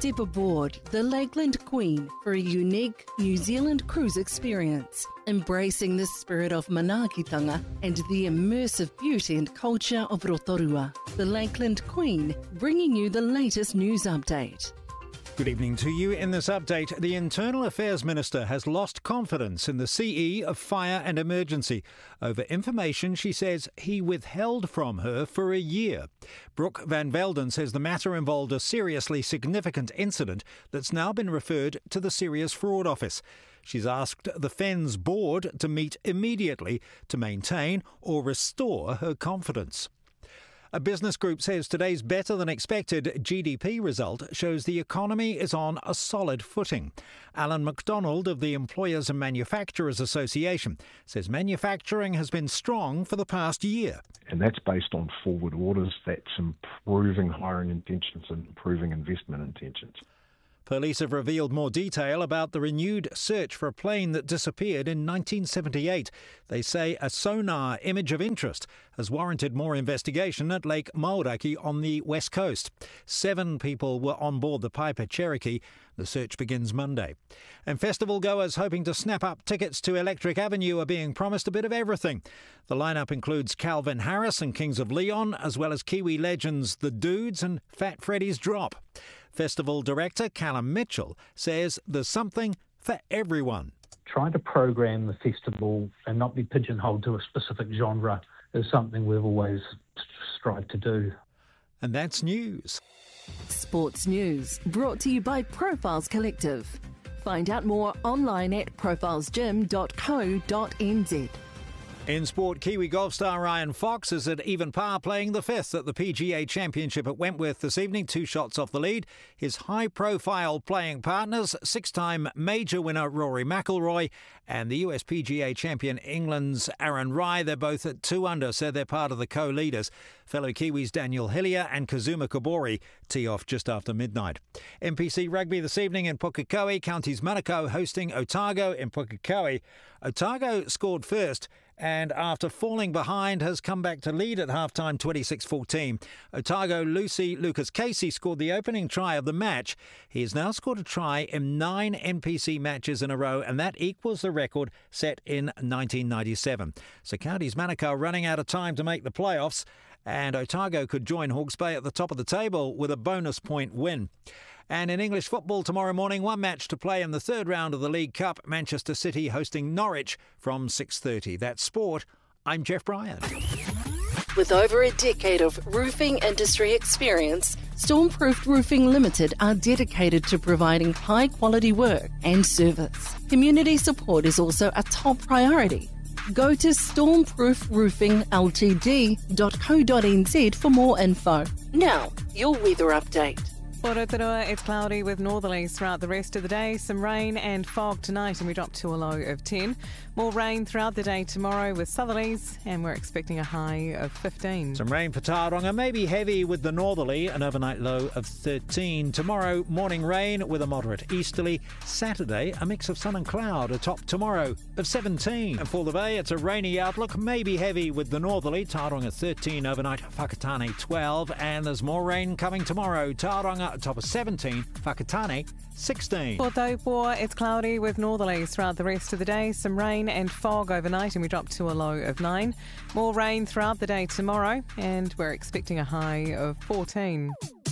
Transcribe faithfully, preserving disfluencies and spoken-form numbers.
Step aboard the Lakeland Queen for a unique New Zealand cruise experience, embracing the spirit of manaakitanga and the immersive beauty and culture of Rotorua. The Lakeland Queen, bringing you the latest news update. Good evening to you. In this update, the Internal Affairs Minister has lost confidence in the C E of Fire and Emergency over information she says he withheld from her for a year. Brooke Van Velden says the matter involved a seriously significant incident that's now been referred to the Serious Fraud Office. She's asked the F E N S board to meet immediately to maintain or restore her confidence. A business group says today's better-than-expected G D P result shows the economy is on a solid footing. Alan McDonald of the Employers and Manufacturers Association says manufacturing has been strong for the past year. And that's based on forward orders. That's improving hiring intentions and improving investment intentions. Police have revealed more detail about the renewed search for a plane that disappeared in nineteen seventy-eight. They say a sonar image of interest has warranted more investigation at Lake Mauraki on the west coast. Seven people were on board the Piper Cherokee. The search begins Monday. And festival goers hoping to snap up tickets to Electric Avenue are being promised a bit of everything. The lineup includes Calvin Harris and Kings of Leon, as well as Kiwi legends The Dudes and Fat Freddy's Drop. Festival director Callum Mitchell says there's something for everyone. Trying to program the festival and not be pigeonholed to a specific genre is something we've always strived to do. And that's news. Sports news brought to you by Profiles Collective. Find out more online at profiles gym dot co dot n z. In sport, Kiwi golf star Ryan Fox is at even par playing the fifth at the P G A Championship at Wentworth this evening, two shots off the lead. His high-profile playing partners, six-time major winner Rory McIlroy and the U S P G A champion England's Aaron Rai, they're both at two under, so they're part of the co-leaders. Fellow Kiwis Daniel Hillier and Kazuma Kobori tee off just after midnight. N P C Rugby this evening in Pukekohe, Counties Manukau hosting Otago in Pukekohe. Otago scored first and after falling behind has come back to lead at half-time twenty-six fourteen. Otago Lucy Lucas Casey scored the opening try of the match. He has now scored a try in nine N P C matches in a row, and that equals the record set in nineteen ninety-seven. So Counties Manukau running out of time to make the playoffs, and Otago could join Hawke's Bay at the top of the table with a bonus point win. And in English football tomorrow morning, one match to play in the third round of the League Cup, Manchester City hosting Norwich from six thirty. That's sport. I'm Jeff Bryan. With over a decade of roofing industry experience, Stormproof Roofing Limited are dedicated to providing high-quality work and service. Community support is also a top priority. Go to stormproof roofing l t d dot co dot n z for more info. Now, your weather update. For Rotorua, it's cloudy with northerlies throughout the rest of the day. Some rain and fog tonight, and we drop to a low of ten. More rain throughout the day tomorrow with southerlies, and we're expecting a high of fifteen. Some rain for Tauranga, maybe heavy with the northerly, an overnight low of thirteen. Tomorrow, morning rain with a moderate easterly. Saturday, a mix of sun and cloud, a top tomorrow of seventeen. And for the Bay, it's a rainy outlook, maybe heavy with the northerly. Tauranga thirteen overnight, Whakatane twelve, and there's more rain coming tomorrow. Tauranga a top of seventeen, Whakatane sixteen. For Taupo, it's cloudy with northerlies throughout the rest of the day. Some rain and fog overnight, and we drop to a low of nine. More rain throughout the day tomorrow, and we're expecting a high of fourteen.